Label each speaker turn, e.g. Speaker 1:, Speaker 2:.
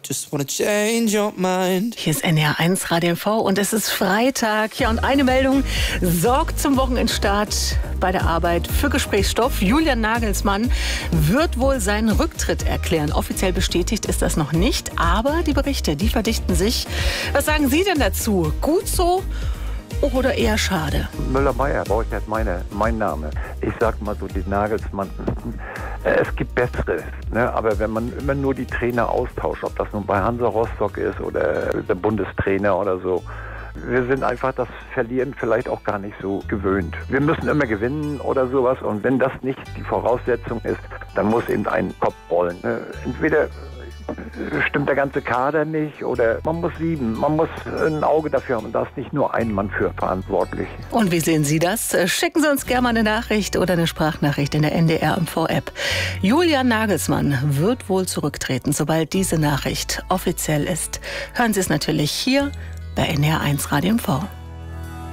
Speaker 1: just wanna change your mind.
Speaker 2: Hier ist NDR1 Radio MV und es ist Freitag. Ja, und eine Meldung sorgt zum Wochenendstart bei der Arbeit für Gesprächsstoff. Julian Nagelsmann wird wohl seinen Rücktritt erklären. Offiziell bestätigt ist das noch nicht, aber die Berichte, die verdichten sich. Was sagen Sie denn dazu? Gut so oder eher schade?
Speaker 3: Müller-Meyer, Borchert, mein Name. Ich sag mal so, die Nagelsmann, es gibt Bessere. Ne? Aber wenn man immer nur die Trainer austauscht, ob das nun bei Hansa Rostock ist oder der Bundestrainer oder so, wir sind einfach das Verlieren vielleicht auch gar nicht so gewöhnt. Wir müssen immer gewinnen oder sowas. Und wenn das nicht die Voraussetzung ist, dann muss eben ein Kopf rollen. Ne? Entweder stimmt der ganze Kader nicht oder man muss sieben, man muss ein Auge dafür haben und da ist nicht nur ein Mann für verantwortlich.
Speaker 2: Und wie sehen Sie das? Schicken Sie uns gerne mal eine Nachricht oder eine Sprachnachricht in der NDR MV-App. Julian Nagelsmann wird wohl zurücktreten, sobald diese Nachricht offiziell ist. Hören Sie es natürlich hier bei NDR1 Radio MV.